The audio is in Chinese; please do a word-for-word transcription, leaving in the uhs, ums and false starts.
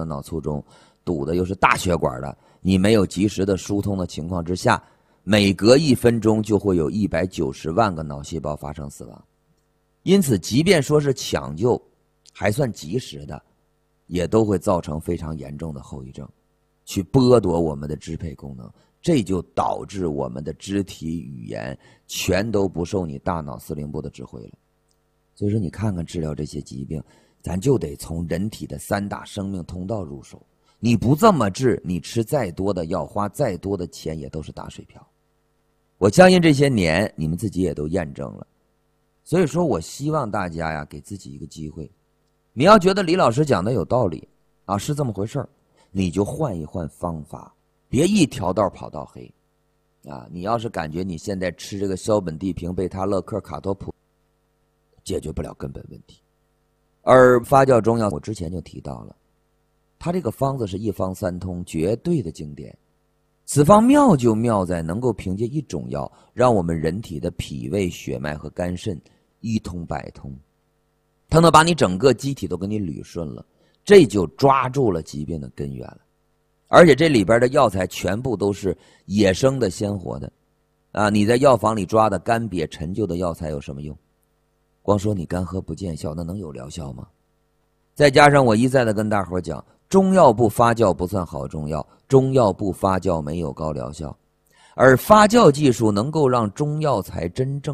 的脑卒中，堵的又是大血管的，你没有及时的疏通的情况之下，每隔一分钟就会有一百九十万个脑细胞发生死亡。因此即便说是抢救还算及时的，也都会造成非常严重的后遗症，去剥夺我们的支配功能，这就导致我们的肢体语言全都不受你大脑司令部的指挥了。所以说你看看治疗这些疾病，咱就得从人体的三大生命通道入手，你不这么治，你吃再多的药，花再多的钱也都是打水漂。我相信这些年你们自己也都验证了。所以说我希望大家呀，给自己一个机会，你要觉得李老师讲的有道理啊，是这么回事儿，你就换一换方法，别一条道跑到黑啊！你要是感觉你现在吃这个硝苯地平、贝他乐克、卡托普解决不了根本问题，而发酵中药我之前就提到了，它这个方子是一方三通，绝对的经典。此方妙就妙在能够凭借一种药，让我们人体的脾胃、血脉和肝肾一通百通，它能把你整个机体都给你捋顺了，这就抓住了疾病的根源了。而且这里边的药材全部都是野生的、鲜活的啊！你在药房里抓的干瘪陈旧的药材有什么用？光说你干喝不见效，那能有疗效吗？再加上我一再的跟大伙讲，中药不发酵不算好中药，中药不发酵没有高疗效，而发酵技术能够让中药材真正